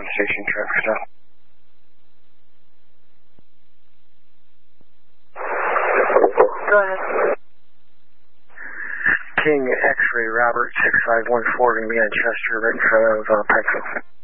station, traffic stop. Go ahead. King X-ray Robert 6514 going to be on Chester right in front of Pikeville.